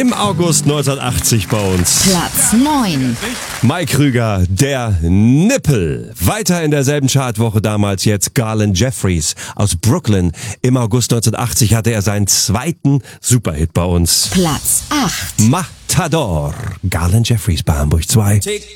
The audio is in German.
Im August 1980 bei uns. Platz 9. Mike Krüger, der Nippel. Weiter in derselben Chartwoche damals jetzt Garland Jeffries aus Brooklyn. Im August 1980 hatte er seinen zweiten Superhit bei uns. Platz 8. Matador. Garland Jeffries bei Hamburg 2.